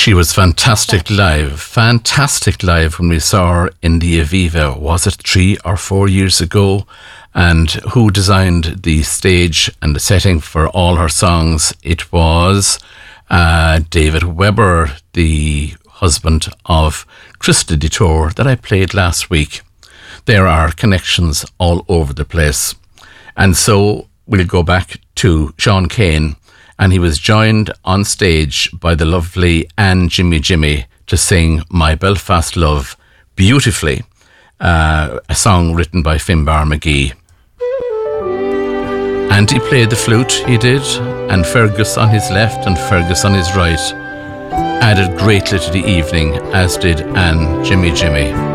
She was fantastic live when we saw her in the Aviva. Was it 3 or 4 years ago? And who designed the stage and the setting for all her songs? It was David Webber, the husband of Krista Detour that I played last week. There are connections all over the place. And so we'll go back to Sean Kane, and he was joined on stage by the lovely Anne Jimmy Jimmy to sing My Belfast Love beautifully, a song written by Finbar McGee. And he played the flute, he did, and Fergus on his left and Fergus on his right added greatly to the evening, as did Anne Jimmy Jimmy.